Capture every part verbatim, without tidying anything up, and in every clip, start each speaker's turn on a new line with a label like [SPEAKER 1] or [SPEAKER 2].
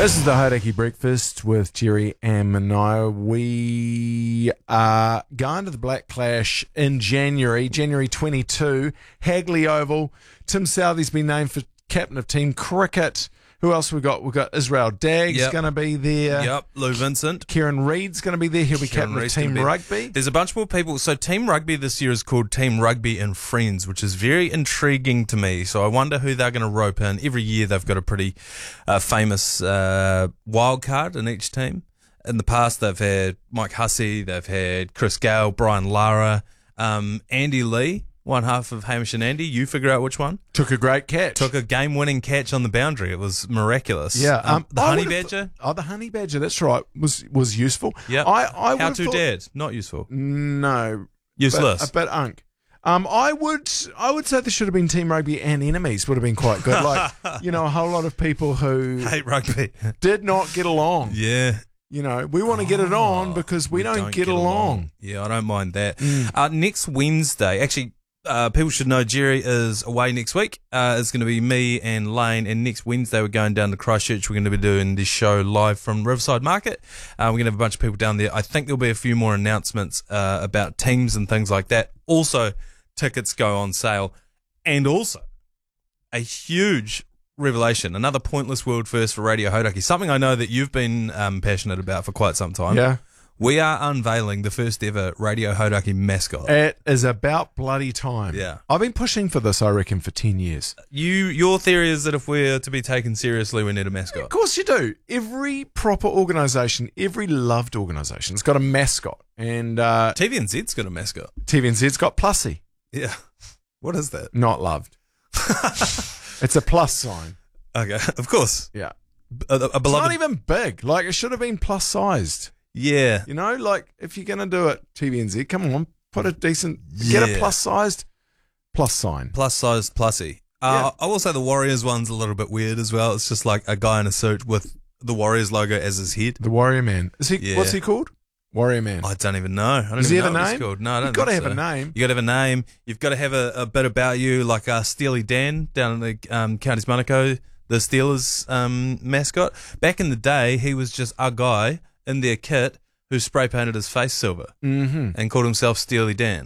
[SPEAKER 1] This is the Hauraki Breakfast with Jerry and Manaia. We are going to the Black Clash in January, January twenty-second, Hagley Oval. Tim Southey's been named for captain of team cricket. Who else we got? We've got Israel Dagg's
[SPEAKER 2] Yep.
[SPEAKER 1] going to be there.
[SPEAKER 2] Yep, Lou Vincent.
[SPEAKER 1] Kieran Reid's going to be there. He'll be
[SPEAKER 2] Kieran
[SPEAKER 1] captain
[SPEAKER 2] Reid's
[SPEAKER 1] of team
[SPEAKER 2] gonna be-
[SPEAKER 1] rugby.
[SPEAKER 2] There's a bunch more people. So Team Rugby this year is called Team Rugby and Friends, which is very intriguing to me. So I wonder who they're going to rope in. Every year they've got a pretty uh, famous uh, wild card in each team. In the past they've had Mike Hussey, they've had Chris Gale, Brian Lara, um, Andy Lee, one half of Hamish and Andy. You figure out which one.
[SPEAKER 1] Took a great catch.
[SPEAKER 2] Took a game-winning catch on the boundary. It was miraculous.
[SPEAKER 1] Yeah,
[SPEAKER 2] Um,
[SPEAKER 1] um,
[SPEAKER 2] the
[SPEAKER 1] I
[SPEAKER 2] Honey
[SPEAKER 1] would've
[SPEAKER 2] Badger.
[SPEAKER 1] th- oh, the Honey Badger. That's right. Was was useful.
[SPEAKER 2] Yeah.
[SPEAKER 1] I I
[SPEAKER 2] How
[SPEAKER 1] would've
[SPEAKER 2] to
[SPEAKER 1] thought-
[SPEAKER 2] Dad. Not useful.
[SPEAKER 1] No,
[SPEAKER 2] Useless.
[SPEAKER 1] But, but unk. Um, I would I would say there should have been Team Rugby and Enemies would have been quite good. Like, you know, a whole lot of people who
[SPEAKER 2] Hate rugby.
[SPEAKER 1] did not get along.
[SPEAKER 2] Yeah.
[SPEAKER 1] You know, we want to get it on because we, don't, get, along.
[SPEAKER 2] Yeah, I don't mind that.
[SPEAKER 1] Mm.
[SPEAKER 2] Uh, next Wednesday, actually, uh, people should know Jerry is away next week. Uh, it's going to be me and Lane, and next Wednesday we're going down to Christchurch. We're going to be doing this show live from Riverside Market. Uh, we're going to have a bunch of people down there. I think there'll be a few more announcements uh, about teams and things like that. Also, tickets go on sale, and also a huge revelation, another pointless world first for Radio Hauraki, something I know that you've been um, passionate about for quite some time.
[SPEAKER 1] Yeah.
[SPEAKER 2] We are unveiling the first ever Radio Hauraki mascot.
[SPEAKER 1] It is about bloody time.
[SPEAKER 2] Yeah.
[SPEAKER 1] I've been pushing for this, I reckon, for ten years.
[SPEAKER 2] You, your theory is that if we're to be taken seriously, we need a mascot.
[SPEAKER 1] Of course you do. Every proper organisation, every loved organisation has got a mascot. And uh,
[SPEAKER 2] T V N Z's got a mascot.
[SPEAKER 1] T V N Z's got Plussy.
[SPEAKER 2] Yeah. What is that?
[SPEAKER 1] Not loved. It's a plus sign.
[SPEAKER 2] Okay, of course.
[SPEAKER 1] Yeah.
[SPEAKER 2] A, a
[SPEAKER 1] It's
[SPEAKER 2] beloved.
[SPEAKER 1] not even big. Like, it should have been plus sized.
[SPEAKER 2] yeah.
[SPEAKER 1] You know, like, if you're going to do it, T V N Z, come on, put a decent, get a
[SPEAKER 2] Yeah.
[SPEAKER 1] plus sized plus sign.
[SPEAKER 2] Plus sized plussy. Uh, I will say the Warriors one's a little bit weird as well. It's just like a guy in a suit with the Warriors logo as his head.
[SPEAKER 1] The Warrior Man. Is he?
[SPEAKER 2] Yeah.
[SPEAKER 1] What's he called? Warrior Man.
[SPEAKER 2] I don't even know. I don't
[SPEAKER 1] Does
[SPEAKER 2] even
[SPEAKER 1] he have
[SPEAKER 2] know
[SPEAKER 1] a
[SPEAKER 2] what
[SPEAKER 1] name?
[SPEAKER 2] it's called. No, I don't
[SPEAKER 1] You've got to
[SPEAKER 2] think
[SPEAKER 1] have
[SPEAKER 2] so.
[SPEAKER 1] a name.
[SPEAKER 2] You got to have a name. You've got to have a, a bit about you, like uh, Steely Dan down in the um, Counties Monaco, the Steelers um, mascot. Back in the day, he was just a guy in their kit who spray painted his face silver
[SPEAKER 1] Mm-hmm.
[SPEAKER 2] and called himself Steely Dan.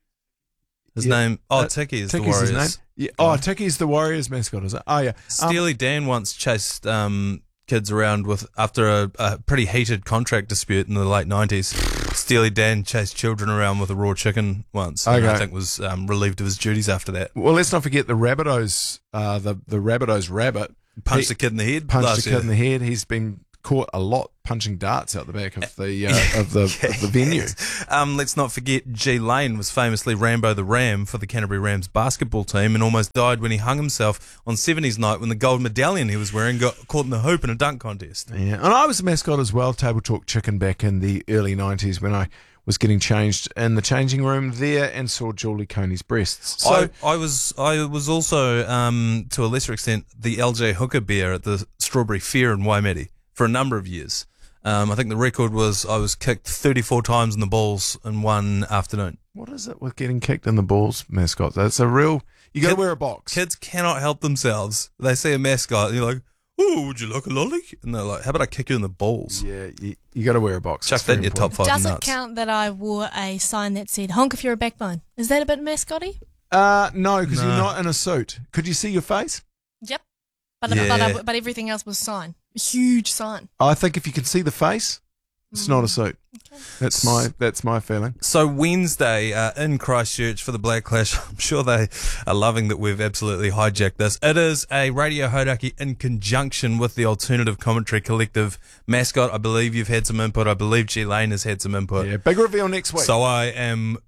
[SPEAKER 2] His
[SPEAKER 1] Yeah.
[SPEAKER 2] name, oh,
[SPEAKER 1] Uh,
[SPEAKER 2] Tiki is the
[SPEAKER 1] Ticky's his
[SPEAKER 2] Warriors.
[SPEAKER 1] name. Yeah. Oh, Ticky's the Warriors mascot, is it? Oh, yeah. Um,
[SPEAKER 2] Steely Dan once chased um, kids around with after a, a pretty heated contract dispute in the late nineties. Steely Dan chased children around with a raw chicken once. And I
[SPEAKER 1] Okay.
[SPEAKER 2] think was um, relieved of his duties after that.
[SPEAKER 1] well, let's not forget the Rabbitohs, uh, the, the Rabbitohs rabbit.
[SPEAKER 2] Punched
[SPEAKER 1] He
[SPEAKER 2] a kid in the head.
[SPEAKER 1] Punched
[SPEAKER 2] last
[SPEAKER 1] a kid
[SPEAKER 2] year.
[SPEAKER 1] in the head. He's been caught a lot punching darts out the back of the uh, of the of the venue.
[SPEAKER 2] Um, let's not forget G Lane was famously Rambo the Ram for the Canterbury Rams basketball team and almost died when he hung himself on seventies night when the gold medallion he was wearing got caught in the hoop in a dunk contest.
[SPEAKER 1] Yeah, and I was a mascot as well, Table Talk Chicken, back in the early nineties when I was getting changed in the changing room there and saw Julie Coney's breasts. So,
[SPEAKER 2] I, I was I was also um, to a lesser extent the L J Hooker bear at the Strawberry Fair in Waimate for a number of years. Um, I think the record was I was kicked thirty-four times in the balls in one afternoon.
[SPEAKER 1] what is it with getting kicked in the balls, mascot? That's a real. You got to
[SPEAKER 2] Kid-
[SPEAKER 1] wear a box.
[SPEAKER 2] Kids cannot help themselves. They see a mascot and you're like, "Oh, would you like a lolly?" And they're like, "How about I kick you in the balls?"
[SPEAKER 1] Yeah, you, you got to wear a box.
[SPEAKER 2] Chuck
[SPEAKER 1] It's
[SPEAKER 2] that in
[SPEAKER 1] very
[SPEAKER 2] your top
[SPEAKER 1] important.
[SPEAKER 2] five
[SPEAKER 3] Does it
[SPEAKER 2] nuts.
[SPEAKER 3] count that I wore a sign that said "honk if you're a backbone"? Is that a bit mascotty?
[SPEAKER 1] Uh, no, because
[SPEAKER 2] No.
[SPEAKER 1] you're not in a suit. Could you see your face?
[SPEAKER 3] Yep. But
[SPEAKER 2] Yeah.
[SPEAKER 3] but, I, but everything else was sign. A huge sign.
[SPEAKER 1] I think if you can see the face, it's not a suit. That's my that's my feeling.
[SPEAKER 2] So Wednesday uh, in Christchurch for the Black Clash. I'm sure they are loving that we've absolutely hijacked this. It is a Radio Hauraki in conjunction with the Alternative Commentary Collective mascot. I believe you've had some input. I believe G Lane has had some input.
[SPEAKER 1] Yeah, big reveal next week.
[SPEAKER 2] So I am.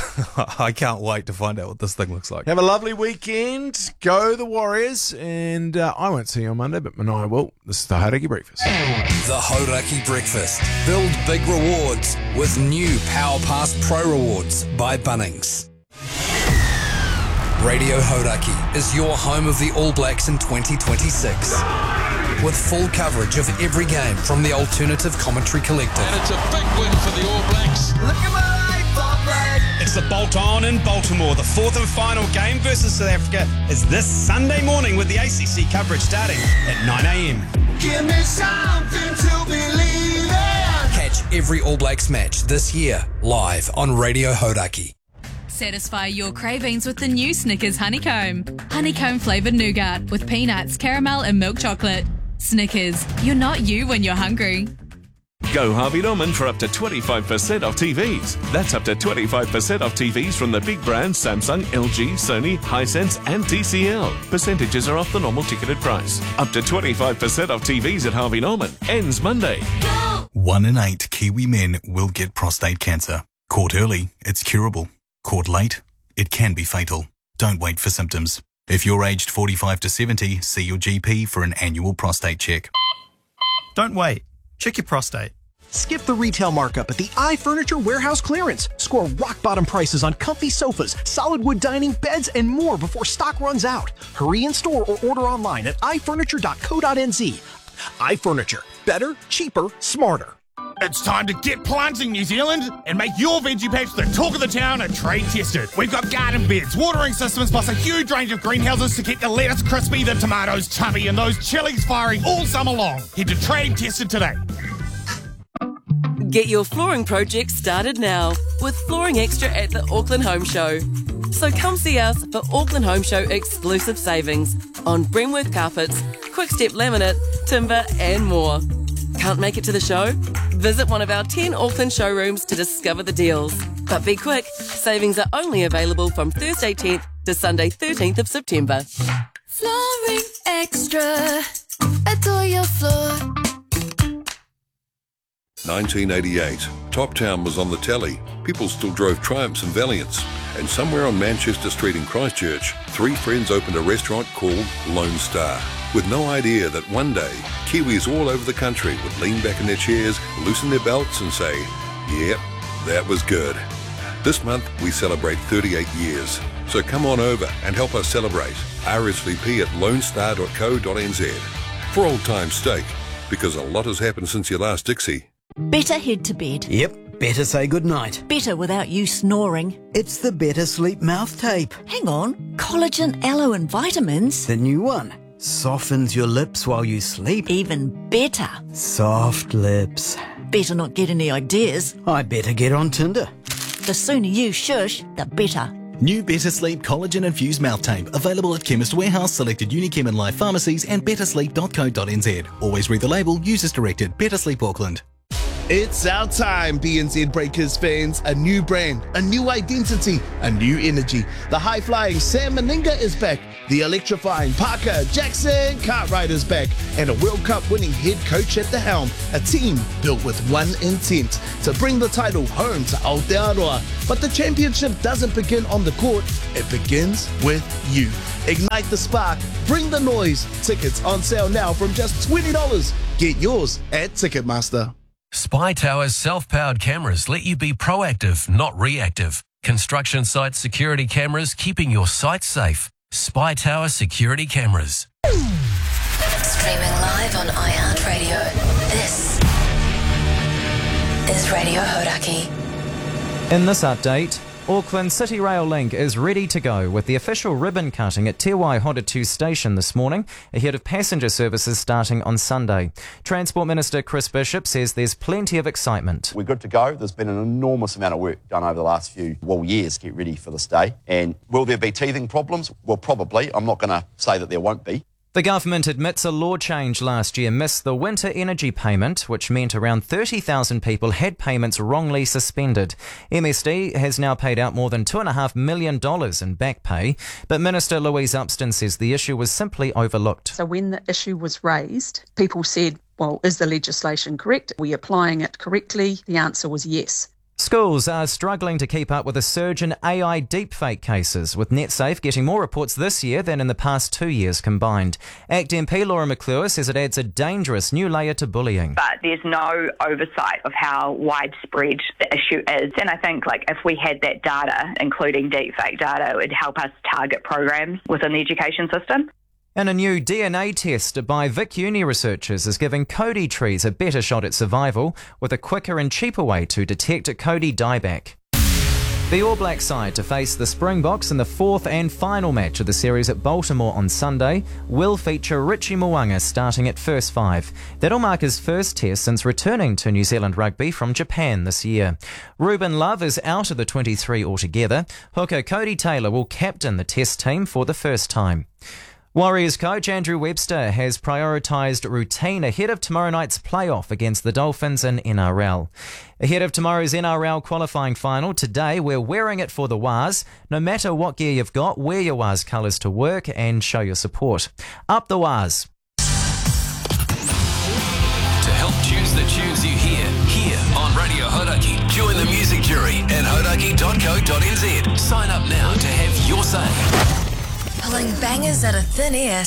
[SPEAKER 2] I can't wait to find out what this thing looks like.
[SPEAKER 1] Have a lovely weekend. Go the Warriors. And uh, I won't see you on Monday, but Manaia will. This is the Hauraki Breakfast.
[SPEAKER 4] The Hauraki Breakfast. Build big rewards with new Power Pass Pro Rewards by Bunnings. Radio Hauraki is your home of the All Blacks in twenty twenty-six. With full coverage of every game from the Alternative Commentary Collective.
[SPEAKER 5] And it's a big win for the All Blacks.
[SPEAKER 4] Look at my
[SPEAKER 6] It's the Bolt On in Baltimore. The fourth and final game versus South Africa is this Sunday morning with the A C C coverage starting at nine a.m.
[SPEAKER 7] Give me something to believe in.
[SPEAKER 4] Catch every All Blacks match this year live on Radio Hodaki.
[SPEAKER 8] Satisfy your cravings with the new Snickers Honeycomb. Honeycomb flavoured nougat with peanuts, caramel and milk chocolate. Snickers, you're not you when you're hungry.
[SPEAKER 9] Go Harvey Norman for up to twenty-five percent off T Vs. That's up to twenty-five percent off T Vs from the big brands Samsung, L G, Sony, Hisense and T C L. Percentages are off the normal ticketed price. Up to twenty-five percent off T Vs at Harvey Norman. Ends Monday.
[SPEAKER 10] One in eight Kiwi men will get prostate cancer. Caught early, it's curable. Caught late, it can be fatal. Don't wait for symptoms. If you're aged forty-five to seventy, see your G P for an annual prostate check.
[SPEAKER 11] Don't wait. Check your prostate.
[SPEAKER 12] Skip the retail markup at the iFurniture Warehouse Clearance. Score rock-bottom prices on comfy sofas, solid wood dining, beds, and more before stock runs out. Hurry in store or order online at i furniture dot co dot n z. iFurniture. Better, cheaper, smarter.
[SPEAKER 13] It's time to get plunging, New Zealand, and make your veggie patch the talk of the town and trade tested. We've got garden beds, watering systems, plus a huge range of greenhouses to keep the lettuce crispy, the tomatoes chubby, and those chilies firing all summer long. Head to Trade Tested today.
[SPEAKER 14] Get your flooring project started now with Flooring Extra at the Auckland Home Show. So come see us for Auckland Home Show exclusive savings on Bremworth carpets, Quickstep laminate, timber, and more. Can't make it to the show? Visit one of our ten Auckland showrooms to discover the deals. But be quick, savings are only available from Thursday tenth to Sunday thirteenth of September.
[SPEAKER 15] Flooring Extra. Adore your floor.
[SPEAKER 16] nineteen eighty-eight. Top Town was on the telly. People still drove Triumphs and Valiants. And somewhere on Manchester Street in Christchurch, three friends opened a restaurant called Lone Star, with no idea that one day, Kiwis all over the country would lean back in their chairs, loosen their belts and say, yep, that was good. This month, we celebrate thirty-eight years. So come on over and help us celebrate. R S V P at lone star dot co dot n z. For old time's sake, because a lot has happened since your last Dixie.
[SPEAKER 17] Better head to bed.
[SPEAKER 18] Yep, better say goodnight.
[SPEAKER 17] Better without you snoring.
[SPEAKER 18] It's the Better Sleep mouth tape.
[SPEAKER 17] Hang on, collagen, aloe and vitamins.
[SPEAKER 18] The new one. Softens your lips while you sleep.
[SPEAKER 17] Even better.
[SPEAKER 18] Soft lips.
[SPEAKER 17] Better not get any ideas.
[SPEAKER 18] I better get on Tinder.
[SPEAKER 17] The sooner you shush, the better.
[SPEAKER 19] New Better Sleep Collagen Infused Mouth Tape. Available at Chemist Warehouse, selected Unichem and Life pharmacies and better sleep dot co dot n z. Always read the label. Use as directed. Better Sleep Auckland.
[SPEAKER 20] It's our time, B N Z Breakers fans. A new brand, a new identity, a new energy. The high-flying Sam Meninga is back. The electrifying Parker Jackson Cartwright is back. And a World Cup winning head coach at the helm. A team built with one intent, to bring the title home to Aotearoa. But the championship doesn't begin on the court, it begins with you. Ignite the spark, bring the noise. Tickets on sale now from just twenty dollars. Get yours at Ticketmaster.
[SPEAKER 21] Spy Tower's self-powered cameras let you be proactive, not reactive. Construction site security cameras keeping your site safe. Spy Tower Security Cameras.
[SPEAKER 22] Streaming live on iHeartRadio. This is Radio Hodaki.
[SPEAKER 23] In this update, Auckland City Rail Link is ready to go with the official ribbon cutting at Te Waihoretu Station this morning, ahead of passenger services starting on Sunday. Transport Minister Chris Bishop says there's plenty of excitement.
[SPEAKER 24] We're good to go. There's been an enormous amount of work done over the last few, well, years to get ready for this day. And will there be teething problems? Well, probably. I'm not going to say that there won't be.
[SPEAKER 23] The government admits a law change last year missed the winter energy payment, which meant around thirty thousand people had payments wrongly suspended. M S D has now paid out more than two point five million dollars in back pay, but Minister Louise Upston says the issue was simply overlooked.
[SPEAKER 25] So when the issue was raised, people said, well, is the legislation correct? Are we applying it correctly? The answer was yes.
[SPEAKER 23] Schools are struggling to keep up with a surge in A I deepfake cases, with NetSafe getting more reports this year than in the past two years combined. ACT M P Laura McClure says it adds a dangerous new layer to bullying.
[SPEAKER 26] But there's no oversight of how widespread the issue is. And I think like if we had that data, including deepfake data, it would help us target programs within the education system.
[SPEAKER 23] And a new D N A test by Vic Uni researchers is giving Cody trees a better shot at survival with a quicker and cheaper way to detect Cody dieback. The All Black side to face the Springboks in the fourth and final match of the series at Baltimore on Sunday will feature Richie Mo'unga starting at first five. That'll mark his first test since returning to New Zealand rugby from Japan this year. Ruben Love is out of the twenty-three altogether. Hooker Cody Taylor will captain the test team for the first time. Warriors coach Andrew Webster has prioritised routine ahead of tomorrow night's playoff against the Dolphins in N R L. Ahead of tomorrow's N R L qualifying final, today we're wearing it for the Wars. No matter what gear you've got, wear your Wars colours to work and show your support. Up the Wars.
[SPEAKER 21] To help choose the tunes you hear, here on Radio Hodaki. Join the music jury at hodaki dot co dot n z. Sign up now to have your say.
[SPEAKER 22] Pulling bangers out of thin air